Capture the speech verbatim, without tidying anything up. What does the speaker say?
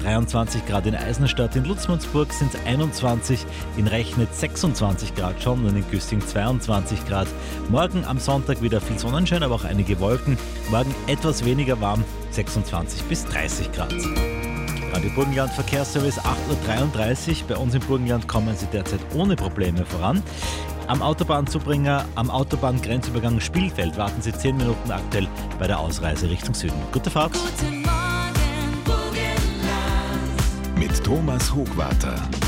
dreiundzwanzig Grad in Eisenstadt, in Lutzmannsburg sind es einundzwanzig, in Rechnitz sechsundzwanzig Grad schon und in Güsting zweiundzwanzig Grad. Morgen am Sonntag wieder viel Sonnenschein, aber auch einige Wolken. Morgen etwas weniger warm, sechsundzwanzig bis dreißig Grad. Radio Burgenland Verkehrsservice acht Uhr dreiunddreißig. Bei uns im Burgenland kommen Sie derzeit ohne Probleme voran. Am Autobahnzubringer, am Autobahngrenzübergang Spielfeld warten Sie zehn Minuten aktuell bei der Ausreise Richtung Süden. Gute Fahrt! Guten Morgen, Burgenland. Mit Thomas Hochwarter.